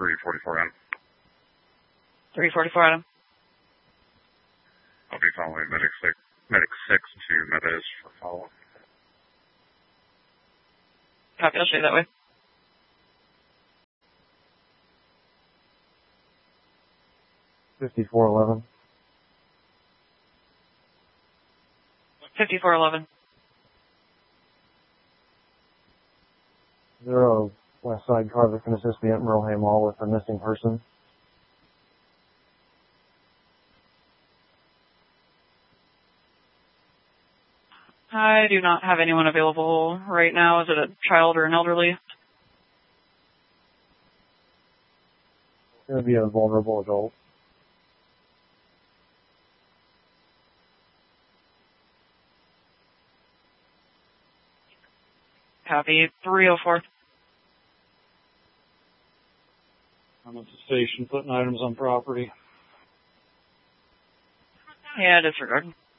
344 Adam. 344 Adam. I'll be following Medic 6 to Meadows for follow-up. Copy, I'll show you that way. $54.11. 5411. 0 West Side car that can assist the Emerald Mall with a missing person. I do not have anyone available right now. Is it a child or an elderly? It's going to be a vulnerable adult. Copy. 304. I'm at the station putting items on property. Yeah, disregard.